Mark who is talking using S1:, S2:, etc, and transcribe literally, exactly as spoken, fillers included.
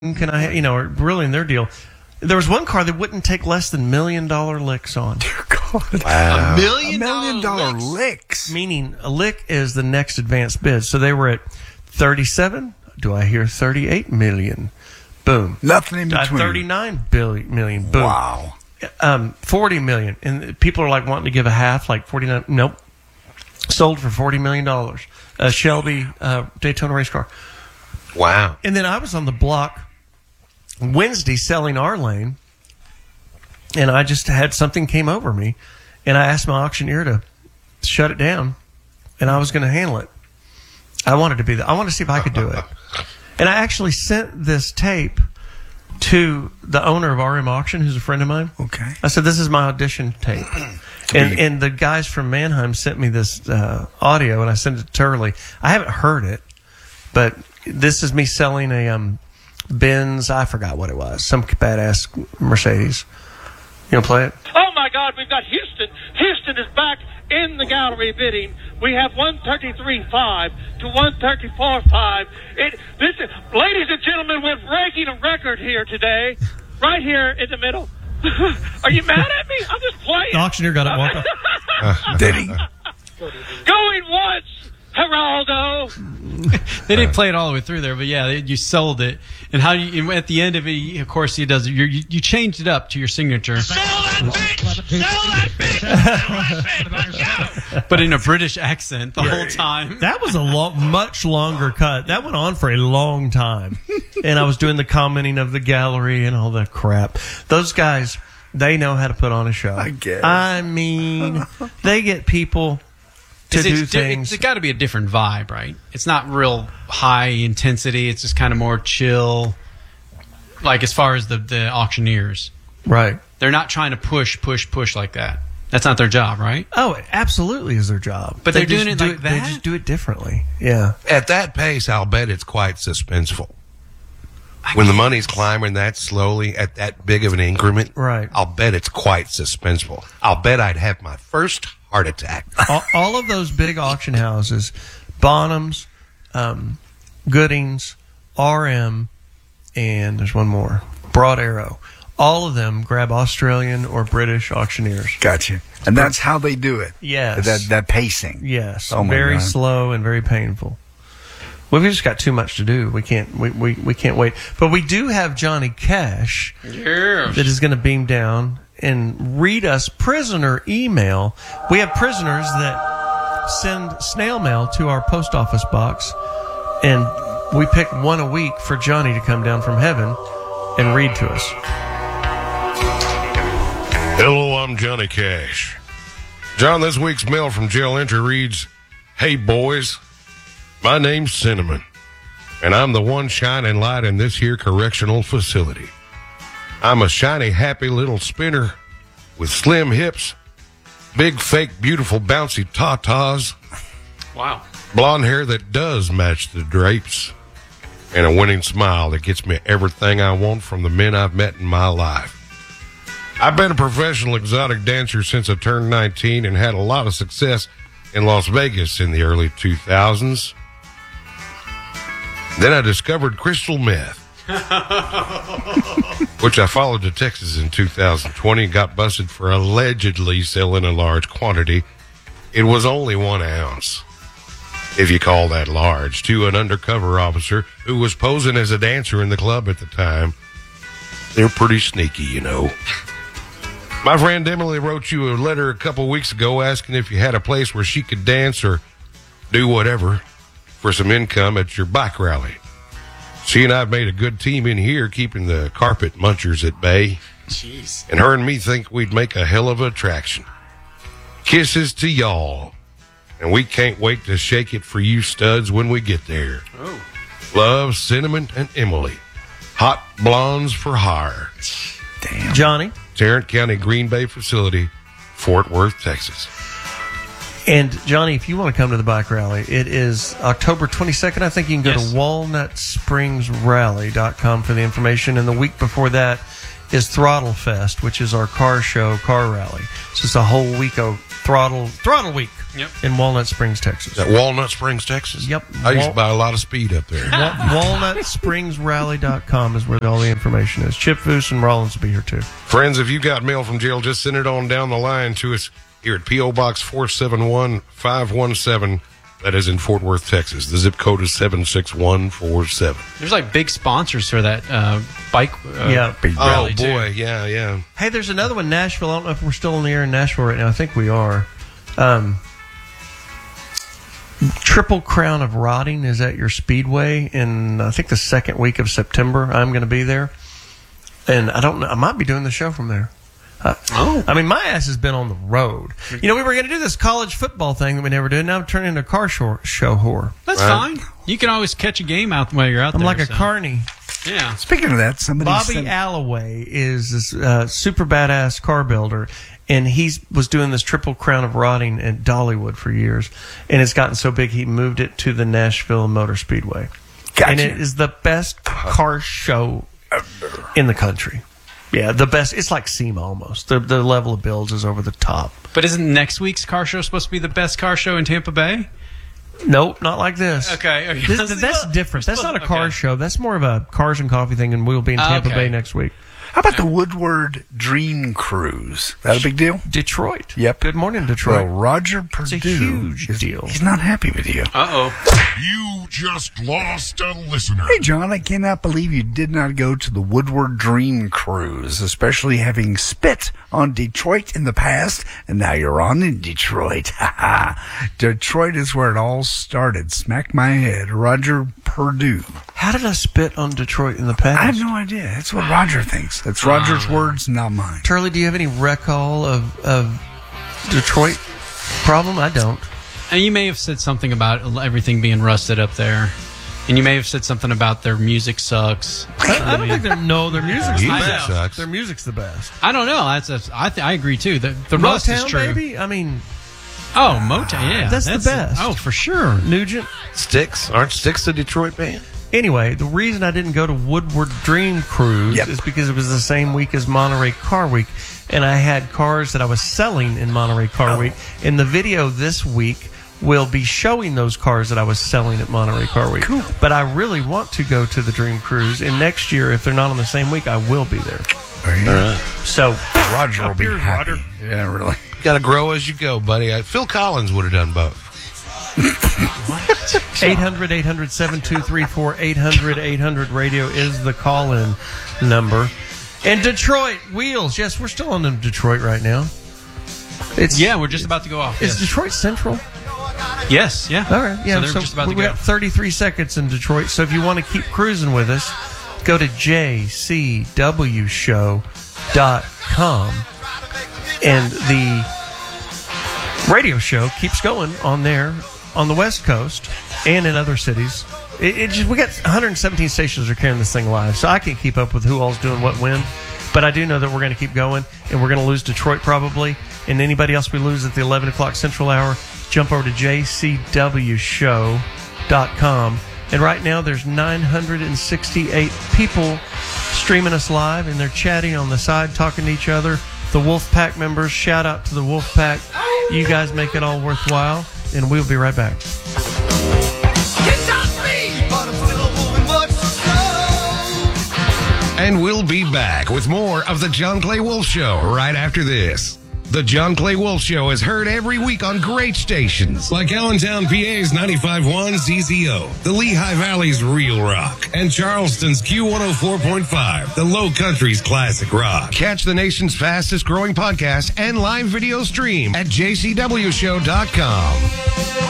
S1: can I, you know, are really in their deal. There was one car that wouldn't take less than million dollar licks on.
S2: Dear God.
S3: Wow.
S4: A million,
S2: A million dollar
S4: licks.
S2: licks.
S1: Meaning a lick is the next advanced bid. So they were at thirty-seven. Do I hear thirty-eight million? Boom.
S2: Nothing in
S1: Uh,
S2: between.
S1: thirty-nine billion million. Boom.
S2: Wow.
S1: Um, forty million. And people are like wanting to give a half, like forty-nine. Nope. Sold for forty million dollars. A Shelby uh, Daytona race car.
S3: Wow.
S1: And then I was on the block Wednesday selling our lane, and I just had something came over me, and I asked my auctioneer to shut it down, and I was going to handle it. I wanted to be the, I wanted to see if I could do it. And I actually sent this tape to the owner of R M Auction, who's a friend of mine.
S2: Okay.
S1: I said, this is my audition tape. And and the guys from Mannheim sent me this uh, audio, and I sent it to Turley. I haven't heard it, but this is me selling a um, Benz, I forgot what it was, some badass Mercedes. You want to play it?
S5: Oh, my God, we've got Houston. Houston is back in the gallery bidding. We have one thirty-three point five to one thirty-four point five. It, this is, ladies and gentlemen, we're breaking a record here today, right here in the middle. Are you mad at me? I'm just playing.
S1: The auctioneer got it walked off.
S2: Did he?
S5: Going once, Geraldo.
S4: They didn't play it all the way through there, but yeah, they, you sold it. And how you and at the end of it, of course, he does. You you changed it up to your signature.
S5: Sell that bitch! Sell that bitch! Sell that bitch!
S4: But in a British accent the whole time.
S1: That was a lo- much longer cut. That went on for a long time. And I was doing the commenting of the gallery and all that crap. Those guys, they know how to put on a show.
S2: I guess.
S1: I mean, they get people to
S4: It's,
S1: do
S4: it's,
S1: things.
S4: it's got to be a different vibe, right? It's not real high intensity. It's just kind of more chill. Like as far as the, the auctioneers.
S1: Right.
S4: They're not trying to push, push, push like that. That's not their job, right?
S1: Oh, it absolutely is their job.
S4: But
S1: They
S4: they're doing
S1: just
S4: it
S1: do
S4: like
S1: They
S4: that?
S1: just do it differently. Yeah.
S3: At that pace, I'll bet it's quite suspenseful. When the money's climbing that slowly at that big of an increment,
S1: Right.
S3: I'll bet it's quite suspenseful. I'll bet I'd have my first heart attack.
S1: all, all of those big auction houses, Bonhams, um, Goodings, R M, and there's one more, Broad Arrow. All of them grab Australian or British auctioneers.
S2: Gotcha. And that's how they do it.
S1: Yes.
S2: That that pacing.
S1: Yes.
S2: Oh my
S1: very
S2: God.
S1: slow and very painful. We've just got too much to do. We can't. We, we, we can't wait. But we do have Johnny Cash
S4: Yeah.
S1: that is going to beam down and read us prisoner email. We have prisoners that send snail mail to our post office box, and we pick one a week for Johnny to come down from heaven and read to us.
S6: Hello, I'm Johnny Cash. John, this week's mail from jail entry reads, "Hey, boys, my name's Cinnamon, and I'm the one shining light in this here correctional facility. I'm a shiny, happy little spinner with slim hips, big, fake, beautiful, bouncy tatas,
S4: Wow.
S6: blonde hair that does match the drapes, and a winning smile that gets me everything I want from the men I've met in my life. I've been a professional exotic dancer since I turned nineteen and had a lot of success in Las Vegas in the early two thousands. Then I discovered crystal meth, which I followed to Texas in two thousand twenty and got busted for allegedly selling a large quantity. It was only one ounce, if you call that large, to an undercover officer who was posing as a dancer in the club at the time. They're pretty sneaky, you know. My friend Emily wrote you a letter a couple weeks ago asking if you had a place where she could dance or do whatever for some income at your bike rally. She and I have made a good team in here keeping the carpet munchers at bay.
S4: Jeez.
S6: And her and me think we'd make a hell of an attraction. Kisses to y'all. And we can't wait to shake it for you studs when we get there.
S4: Oh.
S6: Love, Cinnamon, and Emily. Hot blondes for hire.
S2: Damn.
S1: Johnny.
S6: Tarrant County Green Bay facility, Fort Worth, Texas.
S1: And Johnny, if you want to come to the bike rally, it is October twenty-second. I think you can go
S4: Yes.
S1: to walnut springs rally dot com for the information. And the week before that is Throttle Fest, which is our car show, car rally. So it's a whole week of throttle throttle week
S4: Yep.
S1: in Walnut Springs, Texas.
S3: Is that Walnut Springs, Texas?
S1: Yep.
S3: I used
S1: Wal-
S3: to buy a lot of speed up there.
S1: Wa- walnut springs rally dot com is where all the information is. Chip Foose and Rollins will be here too.
S3: Friends, if you got mail from jail, just send it on down the line to us here at P O. Box four seven one five one seven. That is in Fort Worth, Texas. The zip code is seven six one four seven.
S4: There's like big sponsors for that uh, bike uh,
S1: Yeah.
S2: Big
S3: Oh,
S4: rally, too.
S3: boy. Yeah, yeah.
S1: Hey, there's another one, Nashville. I don't know if we're still in the air in Nashville right now. I think we are. Um, Triple Crown of Rotting is at your Speedway in, I think, the second week of September. I'm going to be there. And I don't know. I might be doing the show from there. Uh,
S4: Oh.
S1: I mean, my ass has been on the road. You know, we were going to do this college football thing that we never did. Now I'm turning into a car show, show whore.
S4: That's
S3: Right.
S4: fine. You can always catch a game out while you're out
S1: I'm
S4: there.
S1: like a
S4: so.
S1: carny.
S4: Yeah.
S2: Speaking of that, somebody
S1: Bobby
S2: sent,
S1: Alloway is this uh, super badass car builder, and he was doing this Triple Crown of Rotting at Dollywood for years, and it's gotten so big he moved it to the Nashville Motor Speedway.
S2: Gotcha.
S1: And it is the best car show in the country. Yeah, the best. It's like SEMA almost. The the level of builds is over the top.
S4: But isn't next week's car show supposed to be the best car show in Tampa Bay?
S1: Nope, not like this.
S4: Okay. okay.
S1: This- that's different. That's not a car
S4: Okay.
S1: show. That's more of a cars and coffee thing, and we'll be in Tampa
S4: Okay.
S1: Bay next week.
S2: how about the Woodward Dream Cruise? That a big deal?
S1: Detroit.
S2: Yep.
S1: Good morning, Detroit.
S2: Well, Roger Purdue.
S1: a huge
S2: is-
S1: deal.
S2: He's not happy with you.
S4: Uh-oh.
S7: You just lost a listener.
S2: Hey, John, I cannot believe you did not go to the Woodward Dream Cruise, especially having spit on Detroit in the past, and now you're on in Detroit. Detroit is where it all started. Smack my head. Roger Purdue.
S1: How did I spit on Detroit in the past?
S2: I have no idea. That's what Roger thinks. That's Roger's words, not mine.
S1: Turley, do you have any recall of, of Detroit problem? I don't.
S4: And you may have said something about everything being rusted up there. And you may have said something about their music sucks.
S1: I, I don't think they're no. Their music's the
S3: Music
S1: best.
S3: sucks.
S1: Their music's the best.
S4: I don't know. That's a, I, th- I agree, too. The, the rust is
S1: Motown,
S4: true.
S1: baby. I mean,
S4: Oh, Motown, yeah.
S1: That's the best.
S4: Oh, for sure.
S1: Nugent.
S3: Sticks? Aren't Sticks a Detroit band?
S1: Anyway, the reason I didn't go to Woodward Dream Cruise
S2: Yep.
S1: is because it was the same week as Monterey Car Week, and I had cars that I was selling in Monterey Car Week. And the video this week will be showing those cars that I was selling at Monterey Car Week. Cool. But I really want to go to the Dream Cruise, and next year, if they're not on the same week, I will be there.
S2: There you go.
S1: So
S2: Roger will be
S1: Here's
S2: happy.
S1: Roger.
S2: Yeah, really.
S3: You got to grow as you go, buddy. Uh, Phil Collins would have done both.
S1: eight hundred, eight hundred, seven two three four, eight hundred, eight hundred radio is the call-in number. And Detroit, Wheels. Yes, we're still on in Detroit right now. It's
S4: Yeah, we're just about to go off.
S1: Is
S4: Yes.
S1: Detroit Central?
S4: yes, yeah.
S1: All right, yeah.
S4: So they're just about to
S1: we
S4: go.
S1: got thirty-three seconds in Detroit. So if you want to keep cruising with us, go to j c w show dot com, and the radio show keeps going on there on the West Coast and in other cities. It, it just we got one hundred seventeen stations are carrying this thing live, so I can't keep up with who all's doing what when. But I do know that we're going to keep going, and we're going to lose Detroit probably. And anybody else we lose at the eleven o'clock Central Hour, jump over to j c w show dot com. And right now there's nine hundred sixty-eight people streaming us live, and they're chatting on the side, talking to each other. The Wolfpack members, shout out to the Wolfpack. You guys make it all worthwhile, and we'll be right back.
S3: And we'll be back with more of the John Clay Wolf Show right after this. The John Clay Wolf Show is heard every week on great stations like Allentown, P A's ninety-five point one Z Z O, the Lehigh Valley's Real Rock, and Charleston's Q one oh four point five, the Low Country's Classic Rock. Catch the nation's fastest growing podcast and live video stream at j c w show dot com.